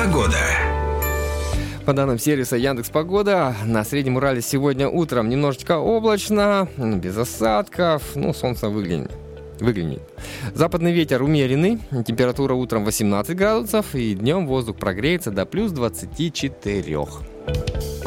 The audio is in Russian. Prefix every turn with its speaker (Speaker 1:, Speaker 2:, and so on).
Speaker 1: Погода.
Speaker 2: По данным сервиса Яндекс.Погода, на Среднем Урале сегодня утром немножечко облачно, без осадков, солнце выглянет. Западный ветер умеренный, температура утром 18 градусов, и днем воздух прогреется до плюс 24.